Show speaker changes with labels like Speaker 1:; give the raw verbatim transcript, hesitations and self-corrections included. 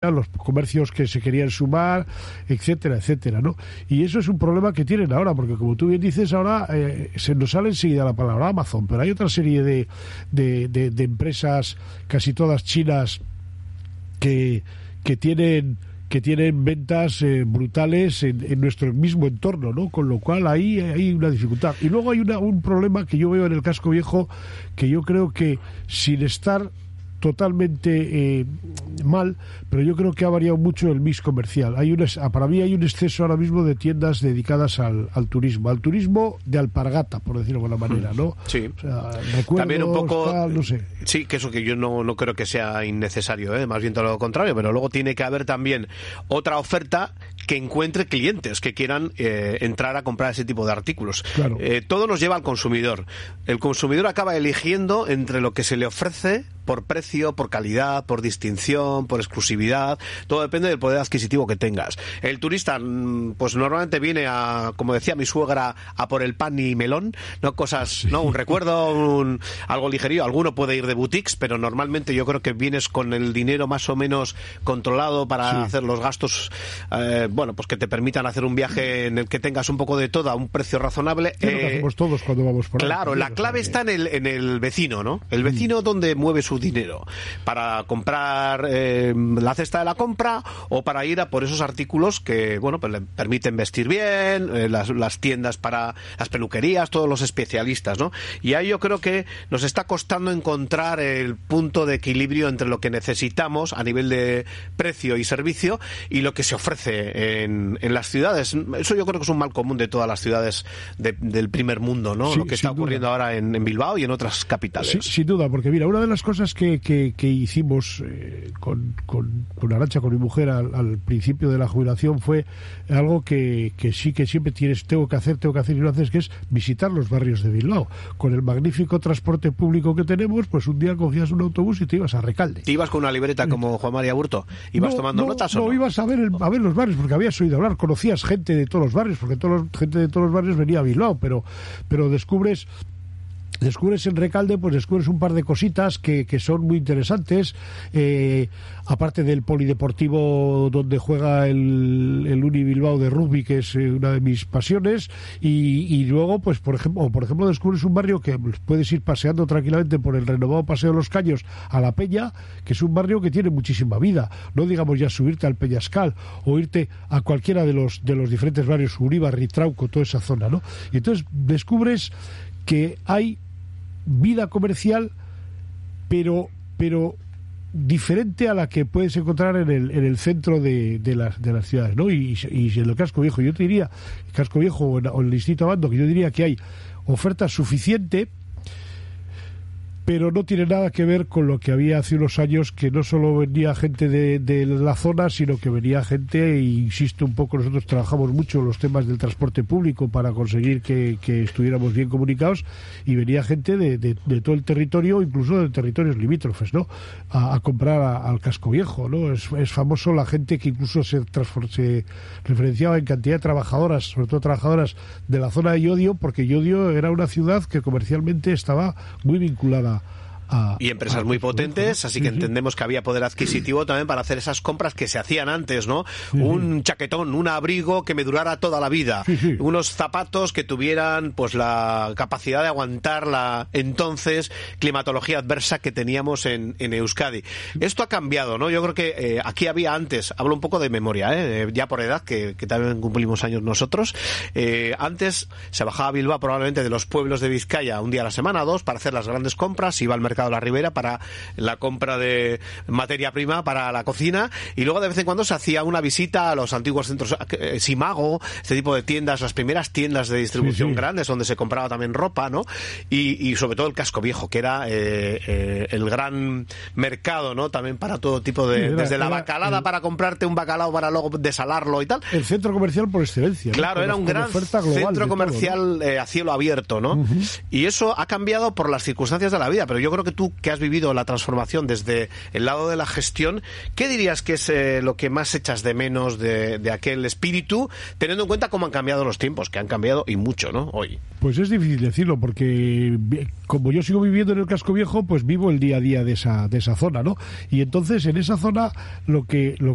Speaker 1: los comercios que se querían sumar, etcétera, etcétera, ¿no? Y eso es un problema que tienen ahora, porque como tú bien dices, ahora eh, se nos sale enseguida la palabra Amazon, pero hay otra serie de, de, de, de empresas, casi todas chinas, que, que tienen que tienen ventas eh, brutales en, en nuestro mismo entorno, ¿no? Con lo cual ahí hay una dificultad. Y luego hay una, un problema que yo veo en el casco viejo, que yo creo que sin estar totalmente eh, mal, pero yo creo que ha variado mucho el mix comercial. Hay un, para mí hay un exceso ahora mismo de tiendas dedicadas al, al turismo, al turismo de alpargata, por decirlo de alguna manera, ¿no?
Speaker 2: Sí.
Speaker 1: O sea, recuerdos,
Speaker 2: también un poco,
Speaker 1: tal, no sé.
Speaker 2: Sí, que eso que yo no, no creo que sea innecesario, ¿eh? Más bien todo lo contrario, pero luego tiene que haber también otra oferta que encuentre clientes que quieran eh, entrar a comprar ese tipo de artículos.
Speaker 1: Claro.
Speaker 2: Eh, todo nos lleva al consumidor. El consumidor acaba eligiendo entre lo que se le ofrece por precio, por calidad, por distinción, por exclusividad. Todo depende del poder adquisitivo que tengas. El turista, pues normalmente viene a, como decía mi suegra, a por el pan y melón, no cosas, sí. no un recuerdo, un, algo ligerío. Alguno puede ir de boutiques, pero normalmente yo creo que vienes con el dinero más o menos controlado para sí. hacer los gastos, eh, bueno, pues que te permitan hacer un viaje en el que tengas un poco de todo a un precio razonable.
Speaker 1: Sí, eh, lo que hacemos todos cuando vamos por ahí.
Speaker 2: Claro, la clave está en el, en el vecino, ¿no? El vecino mm. donde mueve su dinero para comprar eh, la cesta de la compra o para ir a por esos artículos que, bueno, pues le permiten vestir bien, eh, las, las tiendas para las peluquerías, todos los especialistas, ¿no? Y ahí yo creo que nos está costando encontrar el punto de equilibrio entre lo que necesitamos a nivel de precio y servicio y lo que se ofrece en, en las ciudades. Eso yo creo que es un mal común de todas las ciudades de, del primer mundo, ¿no? Sí, lo que está ocurriendo duda. ahora en, en Bilbao y en otras capitales.
Speaker 1: Sí, sin duda, porque mira, una de las cosas que Que, que hicimos eh, con, con, con Arantxa, con mi mujer, al, al principio de la jubilación fue algo que, que sí que siempre tienes, tengo que hacer, tengo que hacer y lo haces, que es visitar los barrios de Bilbao. Con el magnífico transporte público que tenemos, pues un día cogías un autobús y te ibas a Recalde.
Speaker 2: ¿Te ibas con una libreta como Juan María Burto? ¿Ibas
Speaker 1: no,
Speaker 2: tomando
Speaker 1: no,
Speaker 2: notas o
Speaker 1: no? No, ibas a ver, el, a ver los barrios, porque habías oído hablar, conocías gente de todos los barrios, porque todos los, gente de todos los barrios venía a Bilbao, pero, pero descubres... Descubres en Recalde, pues descubres un par de cositas que, que son muy interesantes, eh, aparte del polideportivo donde juega el, el Uni Bilbao de rugby, que es eh, una de mis pasiones, y, y luego, pues por ejemplo, o por ejemplo descubres un barrio que puedes ir paseando tranquilamente por el renovado Paseo de los Caños a La Peña, que es un barrio que tiene muchísima vida, no digamos ya subirte al Peñascal o irte a cualquiera de los de los diferentes barrios, Uribarri, Trauco, toda esa zona, ¿no? Y entonces descubres que hay vida comercial, pero pero diferente a la que puedes encontrar en el, en el centro de, de, las, de las ciudades, ¿no? Y, y en el casco viejo, yo te diría, el casco viejo o en, o en el distrito Abando, que yo diría que hay oferta suficiente, pero no tiene nada que ver con lo que había hace unos años, que no solo venía gente de, de la zona, sino que venía gente, e insisto un poco, nosotros trabajamos mucho los temas del transporte público para conseguir que, que estuviéramos bien comunicados, y venía gente de, de, de todo el territorio, incluso de territorios limítrofes, ¿no? A, a comprar a, al casco viejo, ¿no? Es, es famoso la gente que incluso se, se referenciaba en cantidad de trabajadoras, sobre todo trabajadoras de la zona de Llodio, porque Llodio era una ciudad que comercialmente estaba muy vinculada A,
Speaker 2: y empresas muy potentes, así que sí, entendemos sí. que había poder adquisitivo también para hacer esas compras que se hacían antes, ¿no? Sí, un sí. chaquetón, un abrigo que me durara toda la vida, sí, sí. unos zapatos que tuvieran pues la capacidad de aguantar la entonces climatología adversa que teníamos en, en Euskadi. Esto ha cambiado, ¿no? Yo creo que eh, aquí había antes, hablo un poco de memoria, ¿eh? ya por edad, que, que también cumplimos años nosotros, eh, antes se bajaba a Bilbao probablemente de los pueblos de Vizcaya un día a la semana, dos, para hacer las grandes compras, iba al mercado de la Ribera para la compra de materia prima para la cocina, y luego de vez en cuando se hacía una visita a los antiguos centros eh, Simago, este tipo de tiendas, las primeras tiendas de distribución sí, sí. grandes donde se compraba también ropa, ¿no? Y, y sobre todo el casco viejo, que era eh, eh, el gran mercado, ¿no? También para todo tipo de... Sí, era, desde la bacalada el... para comprarte un bacalao para luego desalarlo y tal.
Speaker 1: El centro comercial por excelencia, ¿no?
Speaker 2: Claro, con era un gran centro comercial todo, ¿no? eh, a cielo abierto, ¿no? Uh-huh. Y eso ha cambiado por las circunstancias de la vida, pero yo creo que tú, que has vivido la transformación desde el lado de la gestión, ¿qué dirías que es eh, lo que más echas de menos de, de aquel espíritu, teniendo en cuenta cómo han cambiado los tiempos, que han cambiado y mucho, ¿no? Hoy.
Speaker 1: Pues es difícil decirlo, porque como yo sigo viviendo en el casco viejo, pues vivo el día a día de esa de esa zona, ¿no? Y entonces en esa zona lo que lo